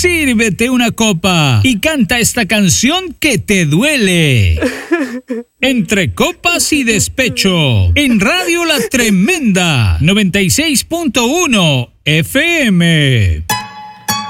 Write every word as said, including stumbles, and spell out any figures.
Sírvete una copa y canta esta canción que te duele. Entre copas y despecho, en Radio La Tremenda, noventa y seis punto uno F M.